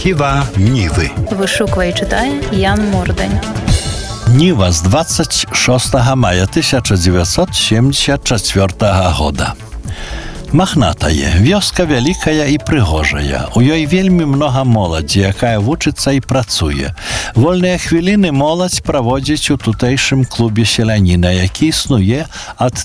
Архіва Ніви. Вишукує і читає Ян Мордень. Ніва з 26 мая 1974 года. Махнатая, вёска вялікая і прыгожая. У ёй вельмі многа моладзі, якая вучыцца і працуе. Вольныя хвіліны моладзь праводзіць у тутэйшым клубе селяніна, які існуе ад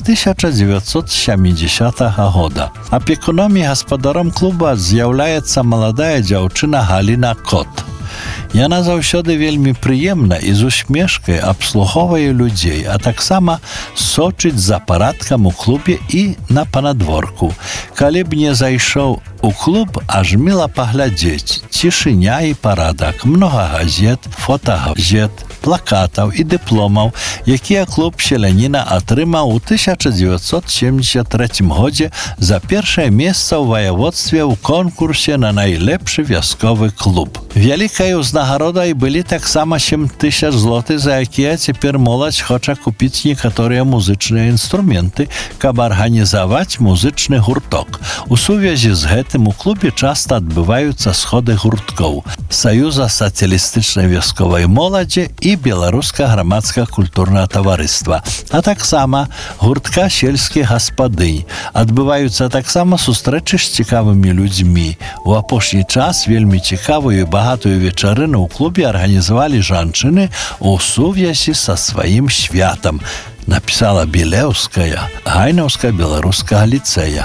1970 года. Апекуном і гаспадаром клуба з'яўляецца маладая дзяўчына Галіна Кот. Яна заўсёды вельмі прыемна і з усмешкай абслугоўвае людзей, а таксама сочыць за парадкам у клубе і на панадворку. Калі б не зайшоў у клуб, аж міла паглядзець. Цішыня і парадак, многа газет, фотагазет, плакатаў і дыпломаў, якія клуб селяніна атрымаў у 1973 годзе за першае месца ў ваяводстве ў конкурсе на найлепшы вясковы клуб. Вялікай узнагародай былі таксама 7000 злотых, за якія цяпер моладзь хоча купіць некаторыя музычныя інструменты, каб арганізаваць музычны гурток. У сувязі з гэтым у клубе часта адбываюцца сходы гурткоў Саюза сацыялістычнай вясковай моладзі і Беларускага грамадска-культурнага таварыства, а таксама гуртка сельскіх гаспадынь. Адбываюцца таксама сустрэчы з цікавымі людзьмі. У апошні час вельмі цікавую і багатую вечарыну ў клубе арганізавалі жанчыны у сувязі са сваім святам, напісала Білеўская, Гайнаўская беларускага ліцэя.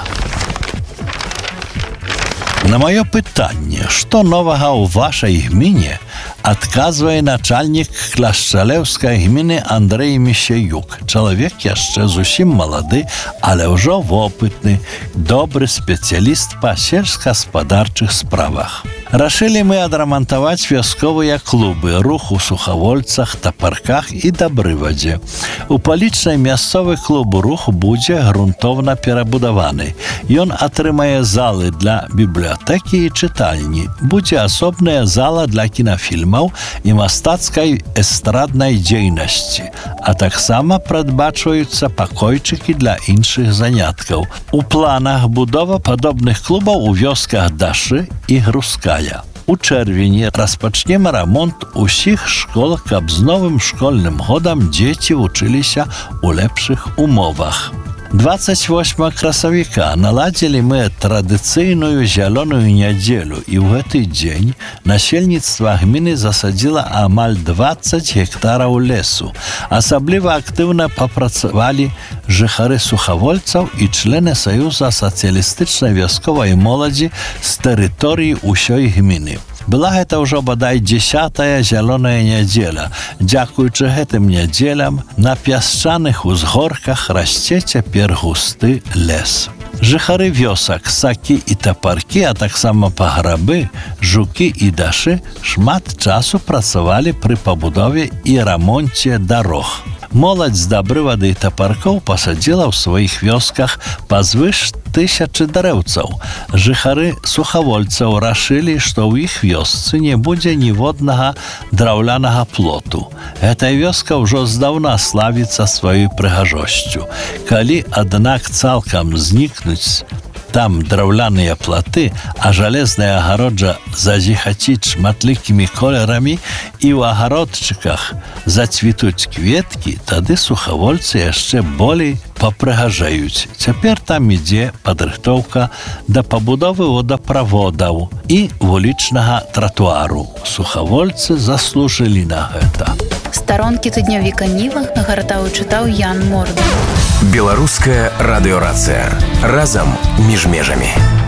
На маё пытанне, што новага ў вашай гміне, адказвае начальнік Кляшчалеўскай гміны Андрэй Міщаюк. Чалавек яшчэ зусім малады, але ўжо вопытны, добры спецыяліст па сельскагаспадарчых справах. Рашылі мы адрамантаваць вясковыя клубы, рух у Сухавольцах, Тапарках і Дабрывадзе. У палічнай мясцовы клуб рух будзе грунтоўна перабудаваны. Ён атрымае залы для бібліятэкі і чытальні. Будзе асобная зала для кінафільмаў і мастацкай эстраднай дзейнасці, а таксама прадбачваюцца пакойчыкі для іншых заняткаў. У планах будова падобных клубаў у вёсках Дашы і Груская. У чэрвені распачнем рамонт усіх школ, каб з новым школьным годам дзеці вучыліся ў лепшых умовах. 28 красавіка наладзілі мы традыцыйную зялёную нядзелю, і ў гэты дзень насельніцтва гміны засадзіла амаль 20 гектараў лесу. Асабліва актыўна папрацавалі жыхары Сухавольцаў і члены Саюза сацыялістычнай вясковай моладзі з тэрыторыі ўсёй гміны. Была гэта ўжо бадай 10-я зялёная нядзеля. Дзякуючы гэтым нядзелям на пясчаных узгорках расце цяпер густы лес. Жыхары вёсак Сакі і Тапаркі, а таксама Паграбы, Жукі і Дашы шмат часу працавалі пры пабудове і рамонце дарог. Моладзь з Дабрывады і Тапаркоў пасадзіла ў сваіх вёсках пазвыш 1000 дарэўцаў. Жыхары Сухавольцаў рашылі, што ў іх вёсцы не будзе ніводнага драўлянага плоту. Гэтая вёска ўжо здаўна славіцца сваёй прыгажосцю. Калі, аднак, цалкам знікнуць там драўляныя платы, а жалезная агароджа зазіхаціць шматлікімі колерамі і ў агародчыках зацвітуць кветкі, тады сухавольцы яшчэ болей папрыгажаюць. Цяпер там ідзе падрыхтоўка да пабудовы водаправодаў і вулічнага тратуару. Сухавольцы заслужылі на гэта. Старонкі тыднёвіка Ніва нагартаў і чытаў Ян Мордень. Беларуская радыёрацыя. Разам між межамі.